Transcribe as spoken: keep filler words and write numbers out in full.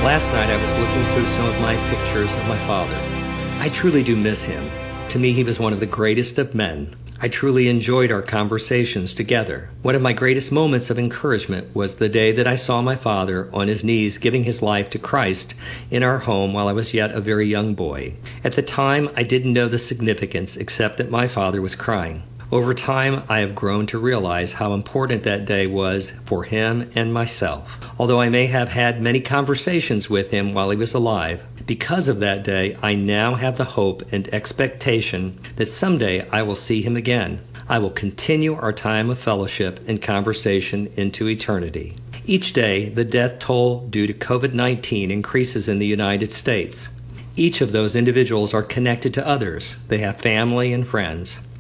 Last night I was looking through some of my pictures of my father. I truly do miss him. To me, he was one of the greatest of men. I truly enjoyed our conversations together. One of my greatest moments of encouragement was the day that I saw my father on his knees giving his life to Christ in our home while I was yet a very young boy. At the time, I didn't know the significance except that my father was crying. Over time, I have grown to realize how important that day was for him and myself. Although I may have had many conversations with him while he was alive, because of that day, I now have the hope and expectation that someday I will see him again. I will continue our time of fellowship and conversation into eternity. Each day, the death toll due to covid nineteen increases in the United States. Each of those individuals are connected to others. They have family and friends.